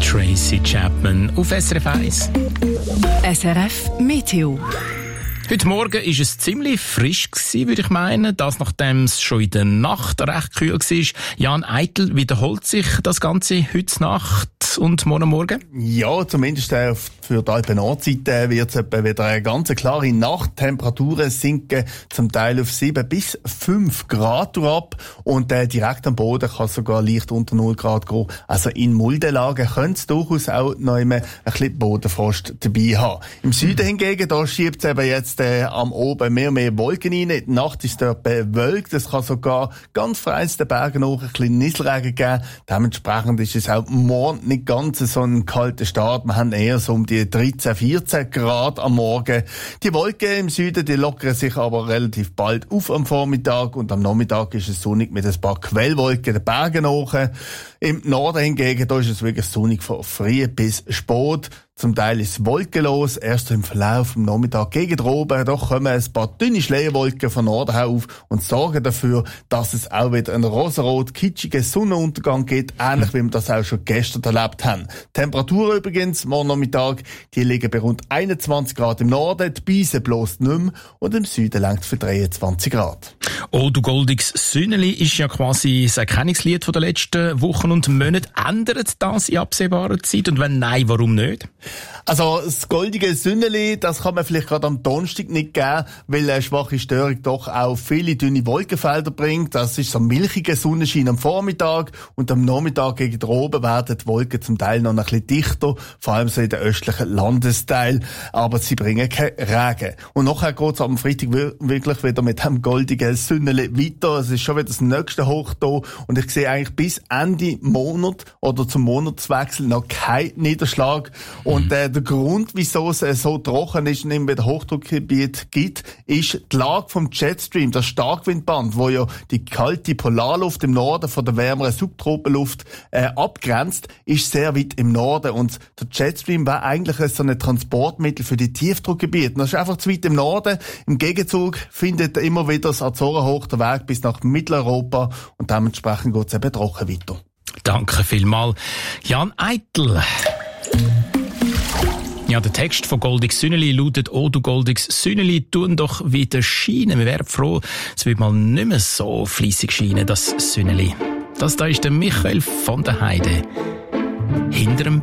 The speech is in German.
Tracy Chapman auf SRF 1. SRF Meteo. Heute Morgen war es ziemlich frisch, würde ich meinen. Das, nachdem es schon in der Nacht recht kühl war. Jan Eitel, wiederholt sich das Ganze heute Nacht und morgen? Ja, zumindest für die Alpen-Nordseite wird es wieder eine ganz klare Nacht. Temperaturen sinken zum Teil auf 7 bis 5 Grad ab. Und direkt am Boden kann es sogar leicht unter 0 Grad gehen. Also in Muldenlagen könnte es durchaus auch noch ein bisschen Bodenfrost dabei haben. Im Süden hingegen, da schiebt es eben jetzt am Oben mehr und mehr Wolken rein. In der Nacht ist dort bewölkt. Es kann sogar ganz vereinzelt den Bergen hoch ein bisschen Nieselregen geben. Dementsprechend ist es auch morgen nicht ganz so ein kalter Start. Wir haben eher so um die 13, 14 Grad am Morgen. Die Wolken im Süden, die lockern sich aber relativ bald auf am Vormittag und am Nachmittag ist es sonnig mit ein paar Quellwolken den Bergen hoch. Im Norden hingegen, da ist es wirklich sonnig von früh bis spät. Zum Teil ist es wolkenlos, erst im Verlauf am Nachmittag gegen oben. Doch kommen ein paar dünne Schleierwolken von Norden her auf und sorgen dafür, dass es auch wieder einen rosarot kitschigen Sonnenuntergang gibt, ähnlich wie wir das auch schon gestern erlebt haben. Temperaturen übrigens, morgen Nachmittag, die liegen bei rund 21 Grad im Norden, die Beise bloß nicht mehr und im Süden längt für 23 Grad. Oh, du goldiges Sünneli ist ja quasi das Erkennungslied von den letzten Wochen und Monaten. Ändert das in absehbarer Zeit? Und wenn nein, warum nicht? Also das goldige Sünneli, das kann man vielleicht gerade am Donnerstag nicht geben, weil eine schwache Störung doch auch viele dünne Wolkenfelder bringt. Das ist so ein milchiger Sonnenschein am Vormittag und am Nachmittag gegen oben werden die Wolken zum Teil noch ein bisschen dichter, vor allem so in den östlichen Landesteilen, aber sie bringen keinen Regen. Und nachher geht es am Freitag wirklich wieder mit dem goldigen Sünneli weiter. Es ist schon wieder das nächste Hoch da und ich sehe eigentlich bis Ende Monat oder zum Monatswechsel noch keinen Niederschlag. Und der Grund, wieso es so trocken ist und immer wieder Hochdruckgebiet gibt, ist die Lage vom Jetstream, das Starkwindband, wo ja die kalte Polarluft im Norden von der wärmeren Subtropenluft abgrenzt, ist sehr weit im Norden. Und der Jetstream war eigentlich so ein Transportmittel für die Tiefdruckgebiete. Das ist einfach zu weit im Norden. Im Gegenzug findet immer wieder das Azorenhoch den Weg bis nach Mitteleuropa und dementsprechend geht es eben trocken weiter. Danke vielmals, Jan Eitel. Ja, der Text von Goldiges Sünneli lautet: Oh, du goldiges Sünneli, tun doch wieder scheinen. Wir wären froh, es wird mal nicht mehr so fleissig scheinen, das Sünneli. Das da ist der Michael von der Heide. Hinterm